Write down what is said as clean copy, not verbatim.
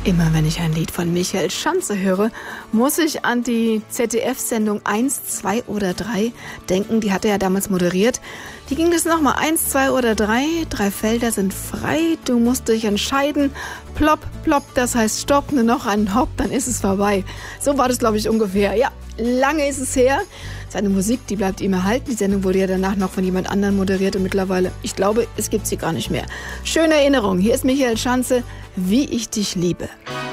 Immer wenn ich ein Lied von Michael Schanze höre, muss ich an die ZDF-Sendung 1, 2 oder 3 denken. Die hat er ja damals moderiert. Wie ging das nochmal? 1, 2 oder 3? 3 Felder sind frei. Du musst dich entscheiden. Plopp, plopp, das heißt Stopp. Nur noch ein Hopp, dann ist es vorbei. So war das, glaube ich, ungefähr. Ja, lange ist es her. Seine Musik, die bleibt ihm erhalten. Die Sendung wurde ja danach noch von jemand anderem moderiert und mittlerweile, ich glaube, es gibt sie gar nicht mehr. Schöne Erinnerung. Hier ist Michael Schanze, Wie ich dich liebe.